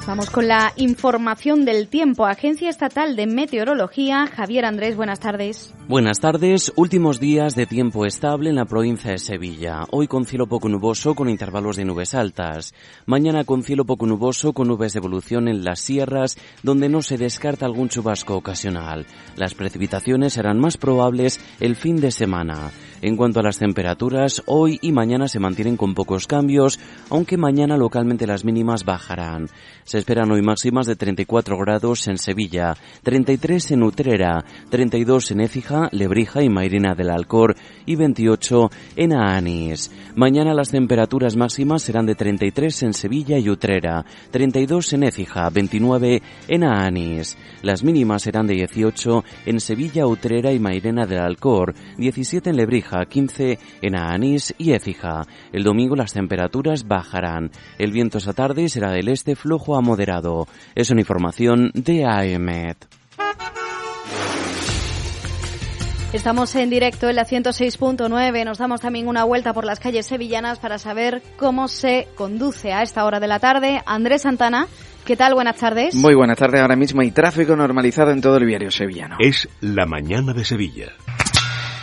Vamos con la información del tiempo. Agencia Estatal de Meteorología. Javier Andrés, buenas tardes. Buenas tardes. Últimos días de tiempo estable en la provincia de Sevilla. Hoy con cielo poco nuboso con intervalos de nubes altas. Mañana con cielo poco nuboso con nubes de evolución en las sierras, donde no se descarta algún chubasco ocasional. Las precipitaciones serán más probables el fin de semana. En cuanto a las temperaturas, hoy y mañana se mantienen con pocos cambios, aunque mañana localmente las mínimas bajarán. Se esperan hoy máximas de 34 grados en Sevilla, 33 en Utrera, 32 en Écija, Lebrija y Mairena del Alcor y 28 en Aanís. Mañana las temperaturas máximas serán de 33 en Sevilla y Utrera, 32 en Écija, 29 en Aanís. Las mínimas serán de 18 en Sevilla, Utrera y Mairena del Alcor, 17 en Lebrija, 15 en Aanís y Écija. El domingo las temperaturas bajarán. El viento esta tarde será del este flojo a moderado. Es una información de AEMET. Estamos en directo en la 106.9. Nos damos también una vuelta por las calles sevillanas para saber cómo se conduce a esta hora de la tarde. Andrés Santana, ¿qué tal? Buenas tardes. Muy buenas tardes. Ahora mismo hay tráfico normalizado en todo el viario sevillano. Es la mañana de Sevilla.